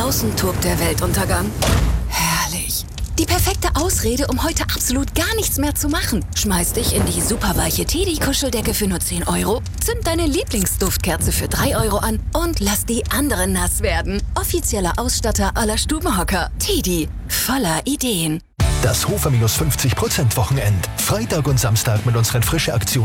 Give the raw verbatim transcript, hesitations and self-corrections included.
Draußen tobt der Weltuntergang. Herrlich. Die perfekte Ausrede, um heute absolut gar nichts mehr zu machen. Schmeiß dich in die superweiche Teddy-Kuscheldecke für nur zehn Euro, zünd deine Lieblingsduftkerze für drei Euro an und lass die anderen nass werden. Offizieller Ausstatter aller Stubenhocker. Teddy. Voller Ideen. Das Hofer fünfzig Prozent Wochenend. Freitag und Samstag mit unseren Frische Aktionen